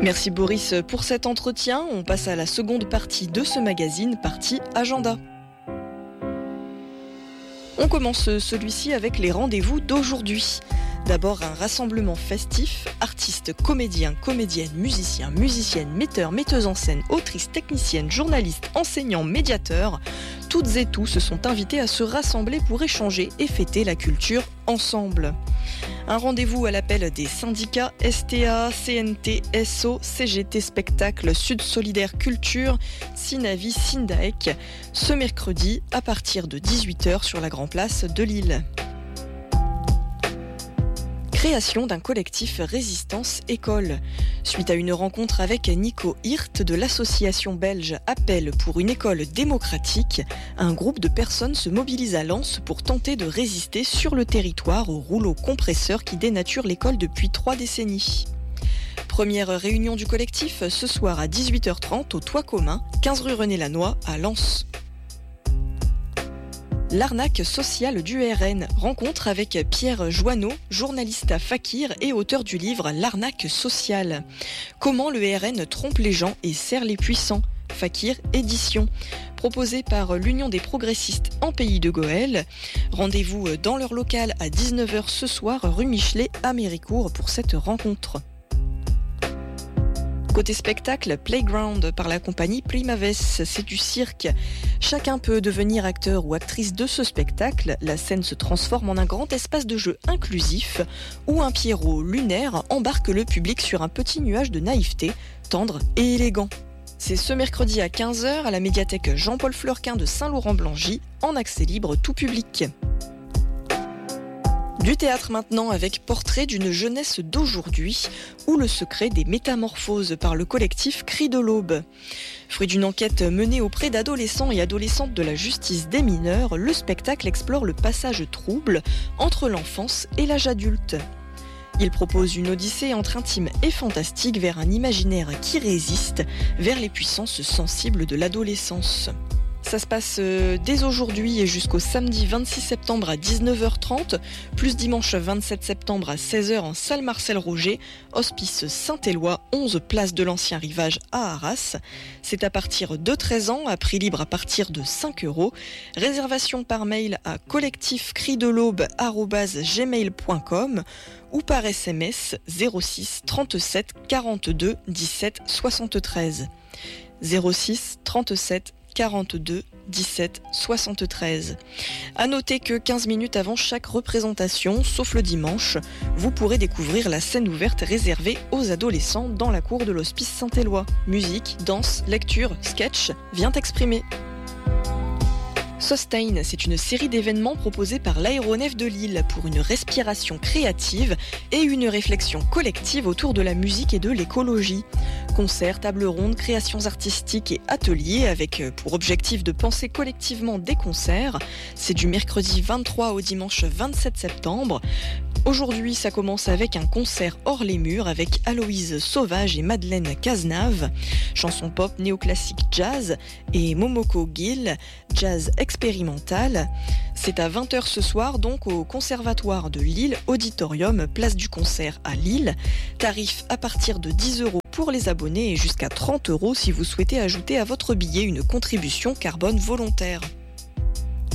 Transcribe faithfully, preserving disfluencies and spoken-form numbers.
Merci Boris pour cet entretien. On passe à la seconde partie de ce magazine, partie agenda. On commence celui-ci avec les rendez-vous d'aujourd'hui. D'abord un rassemblement festif, artistes, comédiens, comédiennes, musiciens, musiciennes, metteurs, metteuses en scène, autrices, techniciennes, journalistes, enseignants, médiateurs. Toutes et tous se sont invités à se rassembler pour échanger et fêter la culture ensemble. Un rendez-vous à l'appel des syndicats S T A, C N T, S O, C G T Spectacle, Sud Solidaire Culture, Synavi, Syndaec, ce mercredi à partir de dix-huit heures sur la Grand Place de Lille. Création d'un collectif Résistance École. Suite à une rencontre avec Nico Hirt de l'association belge Appel pour une école démocratique, un groupe de personnes se mobilise à Lens pour tenter de résister sur le territoire au rouleau compresseur qui dénature l'école depuis trois décennies. Première réunion du collectif ce soir à dix-huit heures trente au Toit Commun, quinze rue René Lannoy à Lens. L'arnaque sociale du R N. Rencontre avec Pierre Joanneau, journaliste à Fakir et auteur du livre L'arnaque sociale. Comment le R N trompe les gens et sert les puissants. Fakir édition. Proposé par l'Union des progressistes en Pays de Goël. Rendez-vous dans leur local à dix-neuf heures ce soir, rue Michelet à Méricourt pour cette rencontre. Côté spectacle, Playground par la compagnie Primaves, c'est du cirque. Chacun peut devenir acteur ou actrice de ce spectacle. La scène se transforme en un grand espace de jeu inclusif où un Pierrot lunaire embarque le public sur un petit nuage de naïveté, tendre et élégant. C'est ce mercredi à quinze heures à la médiathèque Jean-Paul Fleurquin de Saint-Laurent-Blangy, en accès libre tout public. Du théâtre maintenant avec Portrait d'une jeunesse d'aujourd'hui ou Le secret des métamorphoses par le collectif Cris de l'Aube. Fruit d'une enquête menée auprès d'adolescents et adolescentes de la justice des mineurs, le spectacle explore le passage trouble entre l'enfance et l'âge adulte. Il propose une odyssée entre intime et fantastique vers un imaginaire qui résiste, vers les puissances sensibles de l'adolescence. Ça se passe dès aujourd'hui et jusqu'au samedi vingt-six septembre à dix-neuf heures trente, plus dimanche vingt-sept septembre à seize heures en salle Marcel Roger, hospice Saint-Éloi, onze place de l'Ancien Rivage à Arras. C'est à partir de treize ans, à prix libre à partir de cinq euros. Réservation par mail à collectif cris de l'aube arobase gmail point com ou par S M S zéro six trente-sept quarante-deux dix-sept soixante-treize. zéro six trente-sept quarante-deux dix-sept soixante-treize. À noter que quinze minutes avant chaque représentation, sauf le dimanche, vous pourrez découvrir la scène ouverte réservée aux adolescents dans la cour de l'hospice Saint-Éloi. Musique, danse, lecture, sketch, vient exprimer. Sustain, c'est une série d'événements proposés par l'aéronef de Lille pour une respiration créative et une réflexion collective autour de la musique et de l'écologie. Concerts, tables rondes, créations artistiques et ateliers avec pour objectif de penser collectivement des concerts. C'est du mercredi vingt-trois au dimanche vingt-sept septembre. Aujourd'hui, ça commence avec un concert hors les murs avec Aloïse Sauvage et Madeleine Cazenave, chansons pop, néoclassique, jazz et Momoko Gill, jazz expérimental. C'est à vingt heures ce soir donc au Conservatoire de Lille, Auditorium, place du concert à Lille. Tarif à partir de dix euros pour les abonnés et jusqu'à trente euros si vous souhaitez ajouter à votre billet une contribution carbone volontaire.